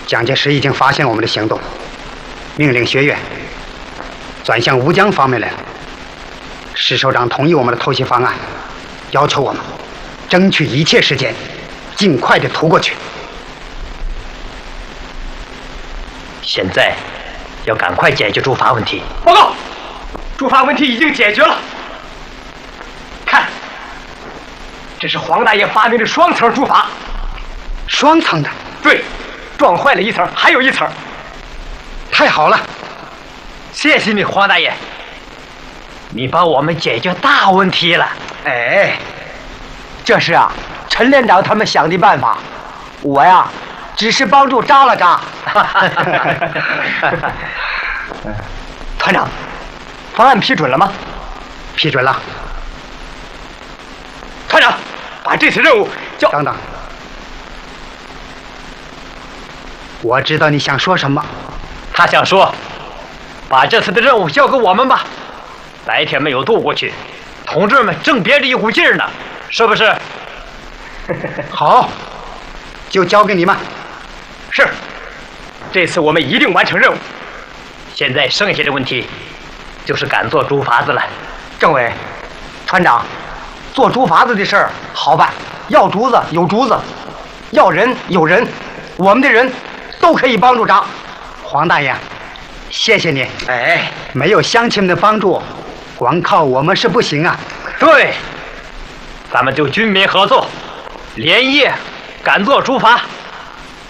蒋介石已经发现我们的行动，命令学院转向吴江方面来了。石首长同意我们的偷袭方案，要求我们争取一切时间，尽快的突过去。 现在要赶快解决驻法问题。 报告，驻法问题已经解决了。看，这是黄大爷发明的双层驻法。 双层的？ 对，撞坏了一层，还有一层。 太好了， 谢谢你，黄大爷，你帮我们解决大问题了。 哎，这是啊，陈连长他们想的办法，我呀，只是帮助扎了扎。团长，方案批准了吗？ 批准了。 团长，把这次任务交…… 等等，我知道你想说什么。 他想说，把这次的任务交给我们吧。白天没有渡过去，同志们正憋着一股劲儿呢，是不是？ 好，就交给你们。 是，这次我们一定完成任务。 现在剩下的问题就是赶做竹筏子了。 政委，团长，做竹筏子的事儿好办，要竹子有竹子，要人有人，我们的人都可以帮助扎。 黄大爷，谢谢你。 哎， 没有乡亲们的帮助，光靠我们是不行啊。 对，咱们就军民合作，连夜赶做竹筏。